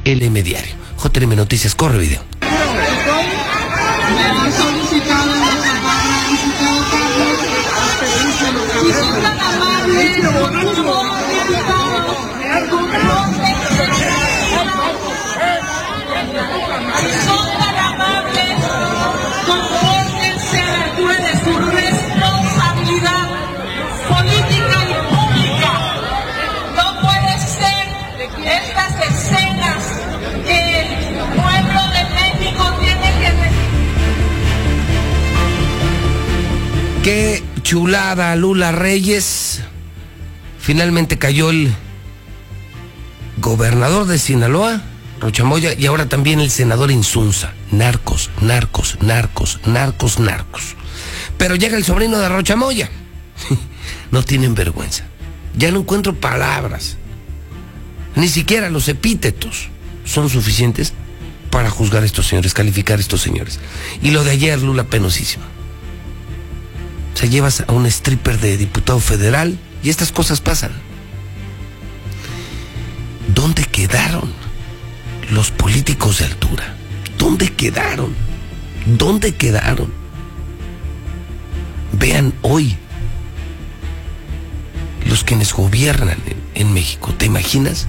LM Diario. JLM Noticias, corre video. Qué chulada, Lula Reyes. Finalmente cayó el gobernador de Sinaloa, Rocha Moya, y ahora también el senador Insunza. Narcos. Pero llega el sobrino de Rocha Moya. No tienen vergüenza. Ya no encuentro palabras. Ni siquiera los epítetos son suficientes para juzgar a estos señores, calificar a estos señores. Y lo de ayer, Lula, penosísimo. O sea, llevas a un stripper de diputado federal y estas cosas pasan. ¿Dónde quedaron los políticos de altura? ¿Dónde quedaron? Vean hoy los quienes gobiernan en México. ¿Te imaginas?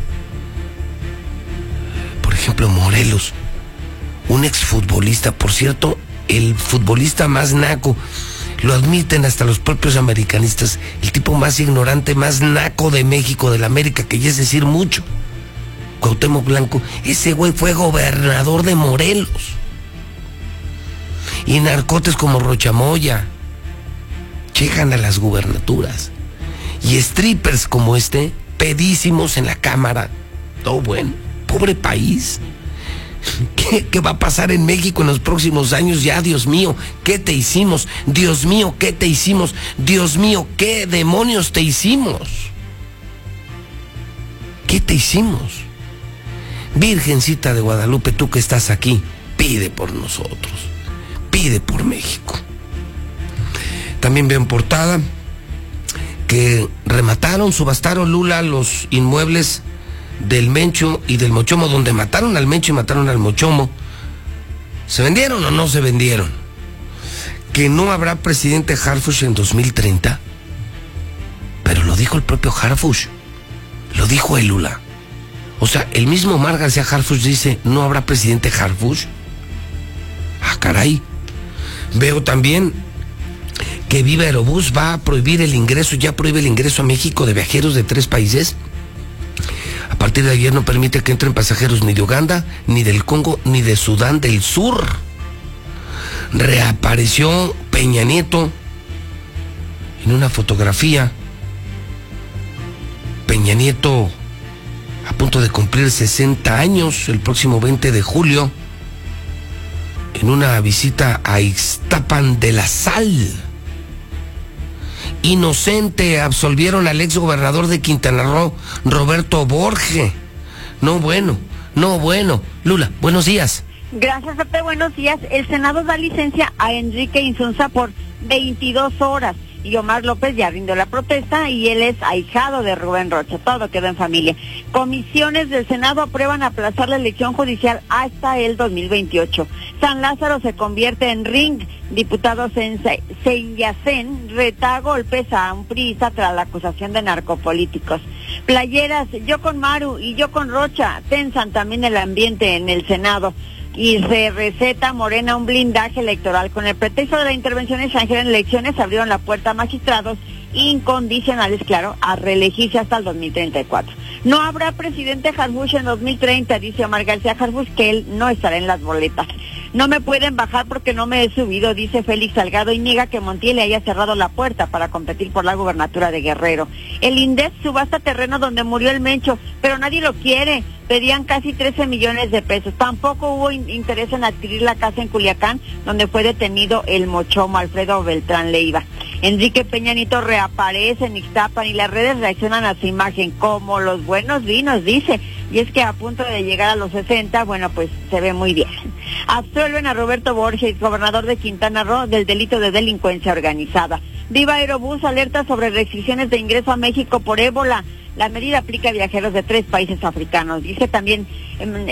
Por ejemplo, Morelos, un exfutbolista, por cierto, el futbolista más naco. Lo admiten hasta los propios americanistas, el tipo más ignorante, más naco de México, de la América, que ya es decir mucho. Cuauhtémoc Blanco, ese güey fue gobernador de Morelos. Y narcotes como Rocha Moya llegan a las gubernaturas. Y strippers como este, pedísimos en la Cámara. Todo bueno, pobre país. ¿Qué va a pasar en México en los próximos años? Ya, Dios mío, ¿qué te hicimos? Dios mío, ¿qué te hicimos? Dios mío, ¿qué demonios te hicimos? ¿Qué te hicimos? Virgencita de Guadalupe, tú que estás aquí, pide por nosotros, pide por México. También veo en portada que subastaron, Lula, los inmuebles del Mencho y del Mochomo, donde mataron al Mencho y mataron al Mochomo. ¿Se vendieron o no se vendieron? Que no habrá presidente Harfuch en 2030. Pero lo dijo el propio Harfuch. Lo dijo el Lula. O sea, el mismo Omar García Harfuch dice, no habrá presidente Harfuch. Ah, caray. Veo también que Viva Aerobús va a prohibir el ingreso, ya prohíbe el ingreso a México de viajeros de 3 países. A partir de ayer no permite que entren pasajeros ni de Uganda, ni del Congo, ni de Sudán del Sur. Reapareció Peña Nieto en una fotografía. Peña Nieto a punto de cumplir 60 años el próximo 20 de julio en una visita a Ixtapan de la Sal. Inocente, absolvieron al ex gobernador de Quintana Roo, Roberto Borge. No bueno. Lula, buenos días. Gracias, Pepe, buenos días. El Senado da licencia a Enrique Insunza por 22 horas. Y Omar López ya rindió la protesta y él es ahijado de Rubén Rocha. Todo quedó en familia. Comisiones del Senado aprueban aplazar la elección judicial hasta el 2028. San Lázaro se convierte en ring. Diputado Senyacén reta a golpes a un priista tras la acusación de narcopolíticos. Playeras, yo con Maru y yo con Rocha, tensan también el ambiente en el Senado. Y se receta Morena un blindaje electoral. Con el pretexto de la intervención extranjera en elecciones, abrieron la puerta a magistrados incondicionales, claro, a reelegirse hasta el 2034. No habrá presidente Harfuch en 2030, dice Omar García Harfuch, que él no estará en las boletas. No me pueden bajar porque no me he subido, dice Félix Salgado, y niega que Montiel le haya cerrado la puerta para competir por la gubernatura de Guerrero. El INDEP subasta terreno donde murió el Mencho, pero nadie lo quiere. Pedían casi 13 millones de pesos. Tampoco hubo interés en adquirir la casa en Culiacán, donde fue detenido el Mochomo Alfredo Beltrán Leiva. Enrique Peña Nieto reaparece en Ixtapan y las redes reaccionan a su imagen como los buenos vinos, dice. Y es que a punto de llegar a los 60, bueno, pues se ve muy bien. Absuelven a Roberto Borges, gobernador de Quintana Roo, del delito de delincuencia organizada. Viva Aerobús alerta sobre restricciones de ingreso a México por ébola. La medida aplica a viajeros de 3 países africanos. Dice también